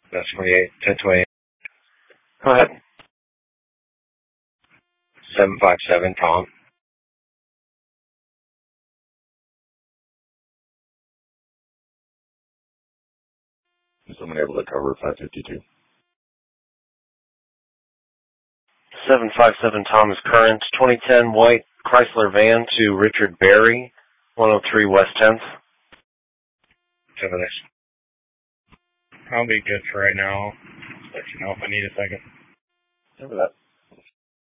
That's 28, 1028. Go ahead. 757, Tom. Is someone able to cover 552? 757 Tom is current. 2010 white Chrysler van to Richard Berry, 103 West 10th. 7 I'll be good for right now. I'll let you know if I need a second. Remember that.